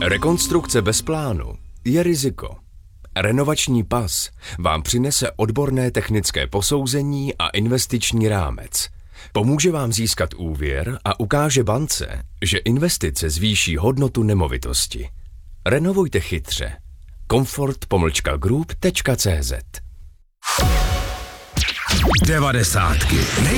Rekonstrukce bez plánu je riziko. Renovační pas vám přinese odborné technické posouzení a investiční rámec. Pomůže vám získat úvěr a ukáže bance, že investice zvýší hodnotu nemovitosti. Renovujte chytře. Comfort-group.cz 90.